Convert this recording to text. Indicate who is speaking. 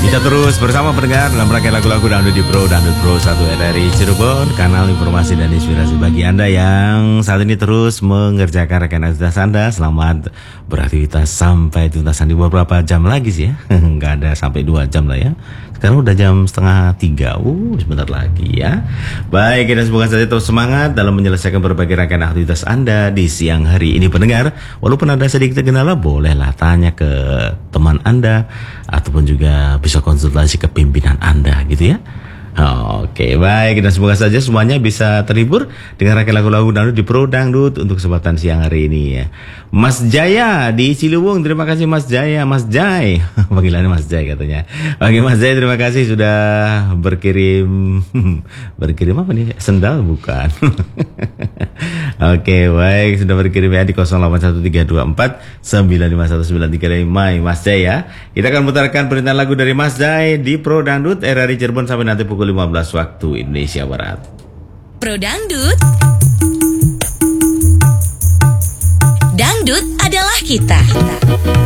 Speaker 1: Kita terus bersama pendengar dalam rangkaian lagu-lagu Dangdut di Pro, Dangdut Pro 1 RRI Cirebon, kanal informasi dan inspirasi bagi Anda yang saat ini terus mengerjakan rekan aktivitas Anda. Selamat beraktivitas sampai tuntasan di beberapa jam lagi sih ya. Nggak ada sampai 2 jam lah ya. Sekarang udah jam 2:30, sebentar lagi ya. Baik, kita semoga saja terus semangat dalam menyelesaikan berbagai rangkaian aktivitas Anda di siang hari ini pendengar. Walaupun ada sedikit kendala, bolehlah tanya ke teman Anda ataupun juga bisa konsultasi ke pimpinan Anda gitu ya. Oke, baik, dan semoga saja semuanya bisa terhibur dengan rangkaian lagu-lagu dangdut di Pro Dangdut untuk kesempatan siang hari ini ya. Mas Jaya di Ciliwung, terima kasih Mas Jaya, Mas Jai. Panggilannya Mas Jai katanya. Oke Mas Jai, terima kasih sudah berkirim apa nih? Sendal bukan? Oke, baik, sudah berkirim ya di 081324951935 Mas Jai ya. Kita akan putarkan perintilan lagu dari Mas Jai di Pro Dangdut RRI Cirebon sampai nanti pukul 15 waktu Indonesia Barat.
Speaker 2: Pro Dangdut. Dangdut adalah kita.